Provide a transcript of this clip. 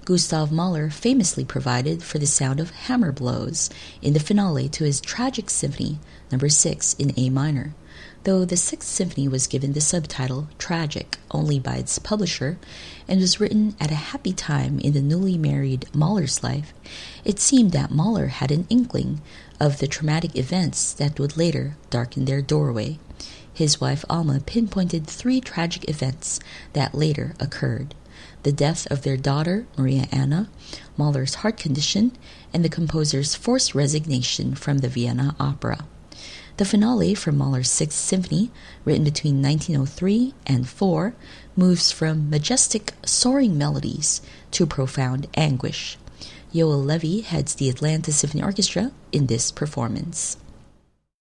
Gustav Mahler famously provided for the sound of hammer blows in the finale to his Tragic Symphony No. 6 in A minor, though the Sixth Symphony was given the subtitle Tragic only by its publisher and was written at a happy time in the newly married Mahler's life. It seemed that Mahler had an inkling of the traumatic events that would later darken their doorway. His wife Alma pinpointed 3 tragic events that later occurred: the death of their daughter, Maria Anna, Mahler's heart condition, and the composer's forced resignation from the Vienna Opera. The finale from Mahler's Sixth Symphony, written between 1903 and 4, moves from majestic, soaring melodies to profound anguish. Yoel Levi heads the Atlanta Symphony Orchestra in this performance.